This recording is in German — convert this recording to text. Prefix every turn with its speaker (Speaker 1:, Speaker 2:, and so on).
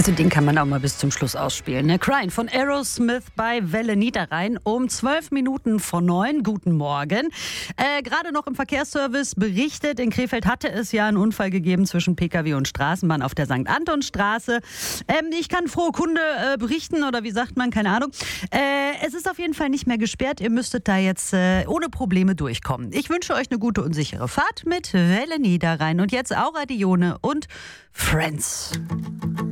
Speaker 1: Also den kann man auch mal bis zum Schluss ausspielen. Ne? Crying von Aerosmith bei Welle Niederrhein um 8:12. Guten Morgen. Gerade noch im Verkehrsservice berichtet, in Krefeld hatte es ja einen Unfall gegeben zwischen Pkw und Straßenbahn auf der St. Anton-Straße. Ich kann frohe Kunde berichten, oder wie sagt man, keine Ahnung. Es ist auf jeden Fall nicht mehr gesperrt. Ihr müsstet da jetzt ohne Probleme durchkommen. Ich wünsche euch eine gute und sichere Fahrt mit Welle Niederrhein. Und jetzt auch Adione und Friends.